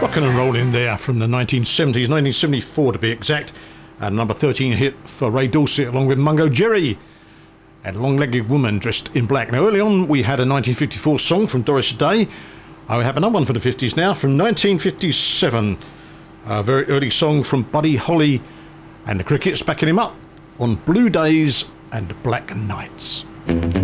Rockin' and Rollin' there from the 1970s, 1974 to be exact, and number 13 hit for Ray Dorset along with Mungo Jerry and Long-Legged Woman Dressed in Black. Now early on we had a 1954 song from Doris Day. I have another one for the 50s now from 1957, a very early song from Buddy Holly and the Crickets backing him up on Blue Days and Black Nights.